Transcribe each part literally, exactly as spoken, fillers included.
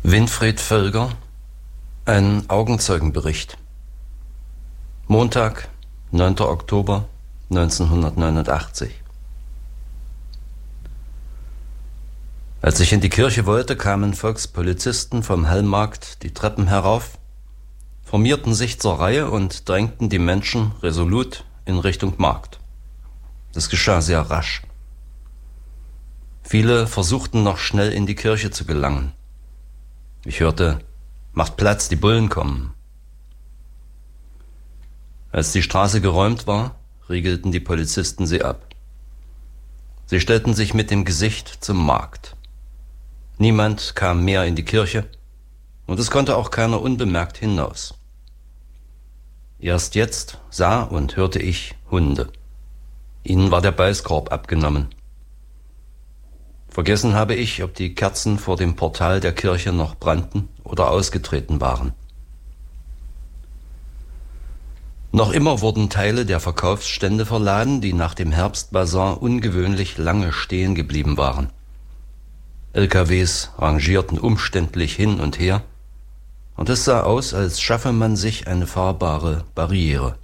Winfried Völger, ein Augenzeugenbericht. Montag, neunter Oktober neunzehnhundertneunundachtzig. Als ich in die Kirche wollte, kamen Volkspolizisten vom Hallmarkt die Treppen herauf, formierten sich zur Reihe und drängten die Menschen resolut in Richtung Markt. Das geschah sehr rasch. Viele versuchten noch schnell in die Kirche zu gelangen. Ich hörte: Macht Platz, die Bullen kommen. Als die Straße geräumt war, riegelten die Polizisten sie ab. Sie stellten sich mit dem Gesicht zum Markt. Niemand kam mehr in die Kirche, und es konnte auch keiner unbemerkt hinaus. Erst jetzt sah und hörte ich Hunde. Ihnen war der Beißkorb abgenommen. Vergessen habe ich, ob die Kerzen vor dem Portal der Kirche noch brannten oder ausgetreten waren. Noch immer wurden Teile der Verkaufsstände verladen, die nach dem Herbstbasar ungewöhnlich lange stehen geblieben waren. L K Ws rangierten umständlich hin und her, und es sah aus, als schaffe man sich eine fahrbare Barriere.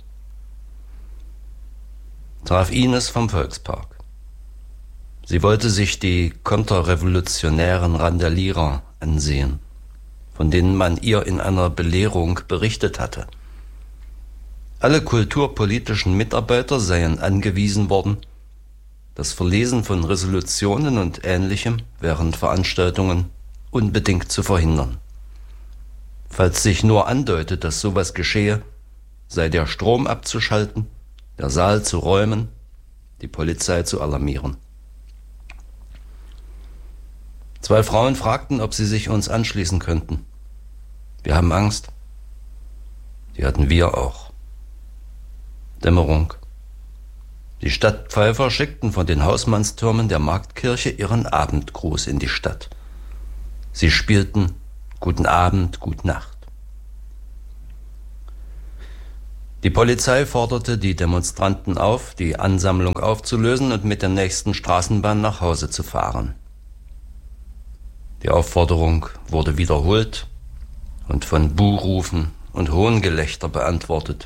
Traf Ines vom Volkspark. Sie wollte sich die konterrevolutionären Randalierer ansehen, von denen man ihr in einer Belehrung berichtet hatte. Alle kulturpolitischen Mitarbeiter seien angewiesen worden, das Verlesen von Resolutionen und Ähnlichem während Veranstaltungen unbedingt zu verhindern. Falls sich nur andeutet, dass sowas geschehe, sei der Strom abzuschalten, der Saal zu räumen, die Polizei zu alarmieren. Zwei Frauen fragten, ob sie sich uns anschließen könnten. Wir haben Angst. Die hatten wir auch. Dämmerung. Die Stadtpfeifer schickten von den Hausmannstürmen der Marktkirche ihren Abendgruß in die Stadt. Sie spielten Guten Abend, Gut Nacht. Die Polizei forderte die Demonstranten auf, die Ansammlung aufzulösen und mit der nächsten Straßenbahn nach Hause zu fahren. Die Aufforderung wurde wiederholt und von Buhrufen und Hohngelächter beantwortet.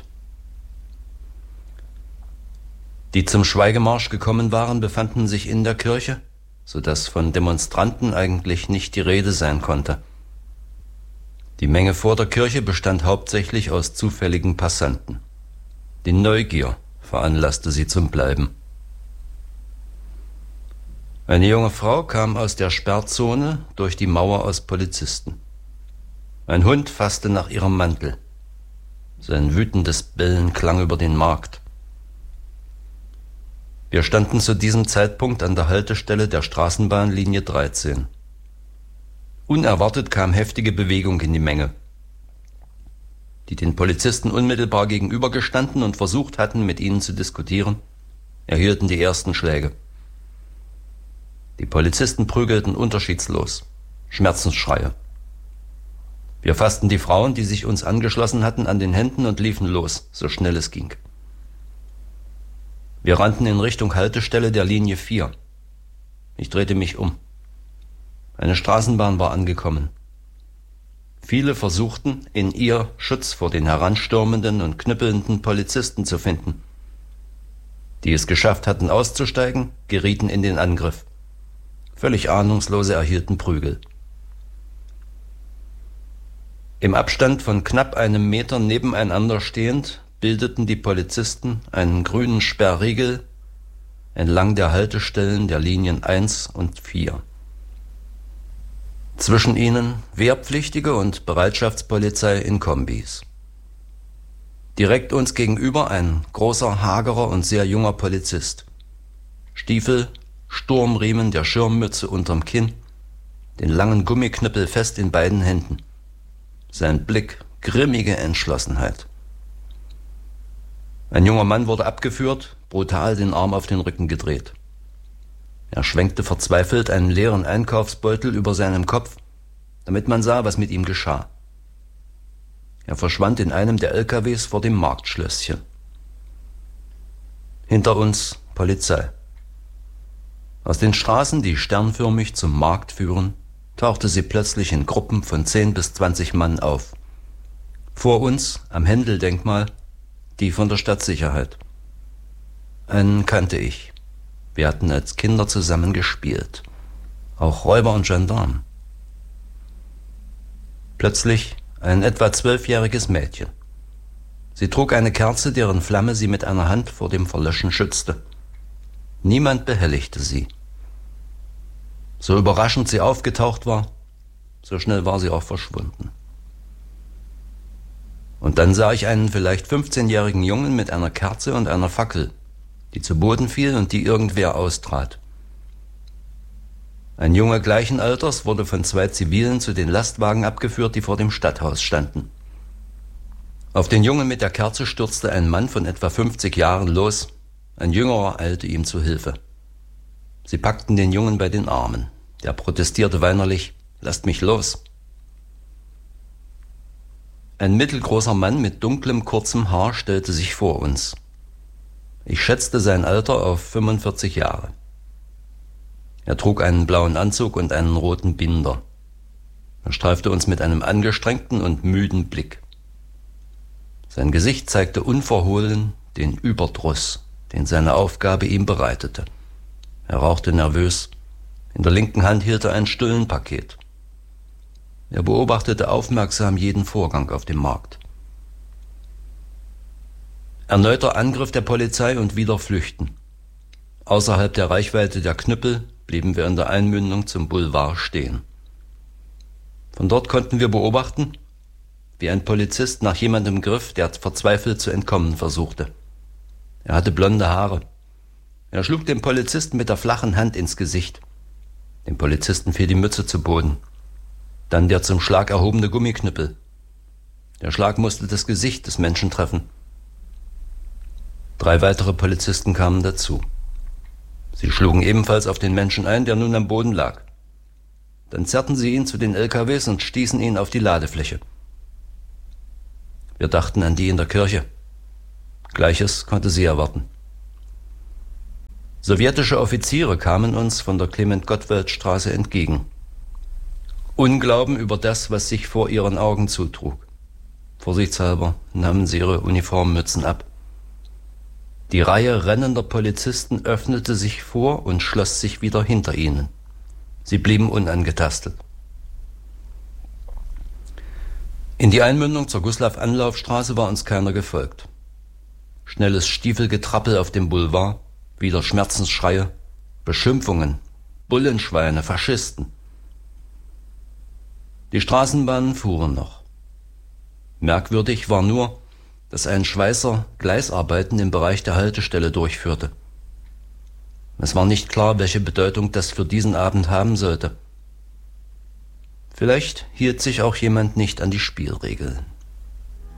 Die zum Schweigemarsch gekommen waren, befanden sich in der Kirche, sodass von Demonstranten eigentlich nicht die Rede sein konnte. Die Menge vor der Kirche bestand hauptsächlich aus zufälligen Passanten. Die Neugier veranlasste sie zum Bleiben. Eine junge Frau kam aus der Sperrzone durch die Mauer aus Polizisten. Ein Hund fasste nach ihrem Mantel. Sein wütendes Bellen klang über den Markt. Wir standen zu diesem Zeitpunkt an der Haltestelle der Straßenbahnlinie dreizehn. Unerwartet kam heftige Bewegung in die Menge, die den Polizisten unmittelbar gegenübergestanden und versucht hatten, mit ihnen zu diskutieren, erhielten die ersten Schläge. Die Polizisten prügelten unterschiedslos, Schmerzensschreie. Wir fassten die Frauen, die sich uns angeschlossen hatten, an den Händen und liefen los, so schnell es ging. Wir rannten in Richtung Haltestelle der Linie vier. Ich drehte mich um. Eine Straßenbahn war angekommen. Viele versuchten, in ihr Schutz vor den heranstürmenden und knüppelnden Polizisten zu finden. Die es geschafft hatten auszusteigen, gerieten in den Angriff. Völlig Ahnungslose erhielten Prügel. Im Abstand von knapp einem Meter nebeneinander stehend, bildeten die Polizisten einen grünen Sperrriegel entlang der Haltestellen der Linien eins und vier. Zwischen ihnen Wehrpflichtige und Bereitschaftspolizei in Kombis. Direkt uns gegenüber ein großer, hagerer und sehr junger Polizist. Stiefel, Sturmriemen der Schirmmütze unterm Kinn, den langen Gummiknüppel fest in beiden Händen. Sein Blick grimmige Entschlossenheit. Ein junger Mann wurde abgeführt, brutal den Arm auf den Rücken gedreht. Er schwenkte verzweifelt einen leeren Einkaufsbeutel über seinem Kopf, damit man sah, was mit ihm geschah. Er verschwand in einem der L K Ws vor dem Marktschlösschen. Hinter uns Polizei. Aus den Straßen, die sternförmig zum Markt führen, tauchte sie plötzlich in Gruppen von zehn bis zwanzig Mann auf. Vor uns, am Händel-Denkmal, die von der Stadtsicherheit. Einen kannte ich. Wir hatten als Kinder zusammen gespielt. Auch Räuber und Gendarm. Plötzlich ein etwa zwölfjähriges Mädchen. Sie trug eine Kerze, deren Flamme sie mit einer Hand vor dem Verlöschen schützte. Niemand behelligte sie. So überraschend sie aufgetaucht war, so schnell war sie auch verschwunden. Und dann sah ich einen vielleicht fünfzehnjährigen Jungen mit einer Kerze und einer Fackel, die zu Boden fiel und die irgendwer austrat. Ein Junge gleichen Alters wurde von zwei Zivilen zu den Lastwagen abgeführt, die vor dem Stadthaus standen. Auf den Jungen mit der Kerze stürzte ein Mann von etwa fünfzig Jahren los. Ein Jüngerer eilte ihm zu Hilfe. Sie packten den Jungen bei den Armen. Der protestierte weinerlich: »Lasst mich los!« Ein mittelgroßer Mann mit dunklem, kurzem Haar stellte sich vor uns. Ich schätzte sein Alter auf fünfundvierzig Jahre. Er trug einen blauen Anzug und einen roten Binder. Er streifte uns mit einem angestrengten und müden Blick. Sein Gesicht zeigte unverhohlen den Überdruss, den seine Aufgabe ihm bereitete. Er rauchte nervös. In der linken Hand hielt er ein Stullenpaket. Er beobachtete aufmerksam jeden Vorgang auf dem Markt. Erneuter Angriff der Polizei und wieder Flüchten. Außerhalb der Reichweite der Knüppel blieben wir in der Einmündung zum Boulevard stehen. Von dort konnten wir beobachten, wie ein Polizist nach jemandem griff, der verzweifelt zu entkommen versuchte. Er hatte blonde Haare. Er schlug dem Polizisten mit der flachen Hand ins Gesicht. Dem Polizisten fiel die Mütze zu Boden. Dann der zum Schlag erhobene Gummiknüppel. Der Schlag musste das Gesicht des Menschen treffen. Drei weitere Polizisten kamen dazu. Sie schlugen ebenfalls auf den Menschen ein, der nun am Boden lag. Dann zerrten sie ihn zu den L K Ws und stießen ihn auf die Ladefläche. Wir dachten an die in der Kirche. Gleiches konnte sie erwarten. Sowjetische Offiziere kamen uns von der Clement-Gottwald-Straße entgegen. Unglauben über das, was sich vor ihren Augen zutrug. Vorsichtshalber nahmen sie ihre Uniformmützen ab. Die Reihe rennender Polizisten öffnete sich vor und schloss sich wieder hinter ihnen. Sie blieben unangetastet. In die Einmündung zur Guslav-Anlaufstraße war uns keiner gefolgt. Schnelles Stiefelgetrappel auf dem Boulevard, wieder Schmerzensschreie, Beschimpfungen, Bullenschweine, Faschisten. Die Straßenbahnen fuhren noch. Merkwürdig war nur, dass ein Schweißer Gleisarbeiten im Bereich der Haltestelle durchführte. Es war nicht klar, welche Bedeutung das für diesen Abend haben sollte. Vielleicht hielt sich auch jemand nicht an die Spielregeln.